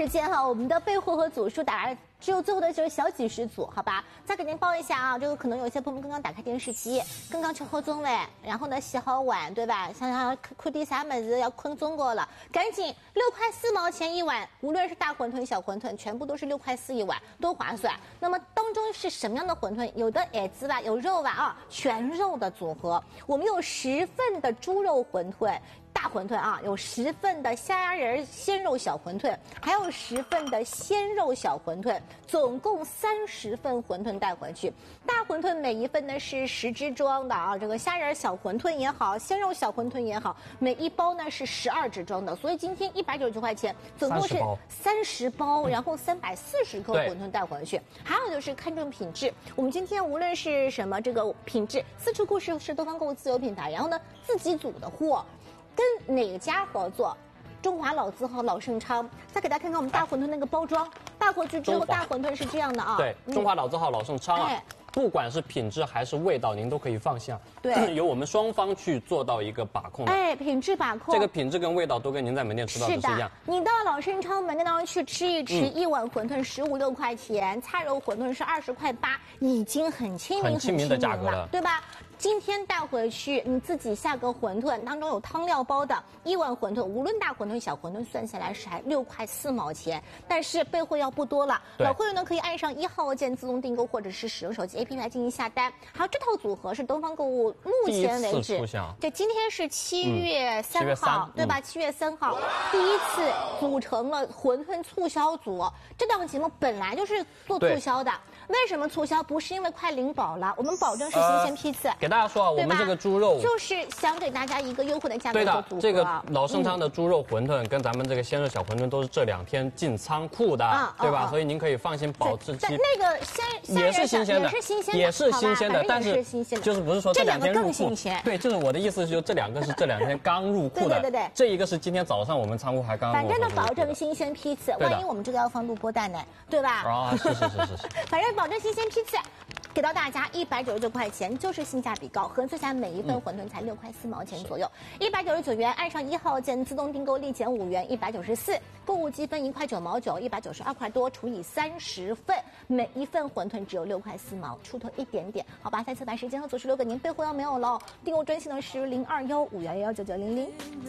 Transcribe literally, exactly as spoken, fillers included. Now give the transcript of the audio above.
时间哈，我们的备货和组数打了只有最后的只有小几十组，好吧？再给您报一下啊，这个可能有些朋友们刚刚打开电视机，刚刚吃好中饭，然后呢洗好碗，对吧？想想看点啥么子要困中国了，赶紧六块四毛钱一碗，无论是大馄饨、小馄饨，全部都是六块四一碗，多划算。那么当中是什么样的馄饨？有的矮子吧，有肉吧啊，全肉的组合。我们有十份的猪肉馄饨。大馄饨啊，有十份的虾仁仁鲜肉小馄饨，还有十份的鲜肉小馄饨，总共三十份馄饨带回去。大馄饨每一份呢是十只装的啊，这个虾仁小馄饨也好，鲜肉小馄饨也好，每一包呢是十二只装的，所以今天一百九十九块钱，总共是三十包，然后三百四十颗馄饨带回去。还有就是看重品质，我们今天无论是什么这个品质，四处库是是东方购物自有品牌，然后呢自己组的货。跟哪家合作？中华老字号老盛昌。再给大家看看我们大馄饨那个包装，带回去之后大馄饨是这样的啊。 对，中华老字号老盛昌啊。哎不管是品质还是味道，您都可以放心。对，由我们双方去做到一个把控的。 哎，品质把控， 这个品质跟味道都跟您在门店吃到的是一样。 你到老盛昌门店当中去吃一吃，嗯、一碗馄饨十五六块钱，菜肉馄饨是二十块八，已经很亲民、 很亲民的价格了， 对吧？今天带回去，你自己下个馄饨，当中有汤料包的，一碗馄饨，无论大馄饨、小馄饨，算下来是还六块四毛钱。但是备货要不多了，老会员呢可以按上一号键自动订购，或者是使用手机 A P P 来进行下单。还有这套组合是东方购物目前为止，对，今天是七月三号，嗯、对吧？七月三号、嗯、第一次组成了馄饨促销组。这档节目本来就是做促销的，为什么促销？不是因为快领保了，我们保证是新鲜批次。呃给大家说啊，我们这个猪肉就是想给大家一个优惠的价格。 对的，这个老盛昌的猪肉馄饨跟咱们这个鲜肉小馄饨都是这两天进仓库的，嗯、对吧？嗯、所以您可以放心，保质期那个鲜也是新鲜的， 也是新鲜的， 也是新鲜的，但是就是不是说这两天入库？ 新鲜对，就是我的意思是，就这两个是这两天刚入库的， 对对对对， 这一个是今天早上我们仓库还刚。 反正呢，保证新鲜批次，万一我们这个要放录播带呢，对吧？ 啊，是是是是是， 反正保证新鲜批次。给到大家一百九十九块钱，就是性价比高，合算下每一份馄饨才六块四毛钱左右，一百九十九元，按上一号键自动订购立减五元，一百九十四，购物积分一块九毛九，一百九十二块多，除以三十份，每一份馄饨只有六块四毛出头一点点，好吧？再次把时间和组数留给您，备货要没有了，订购专线呢是零二幺五幺幺九九零零。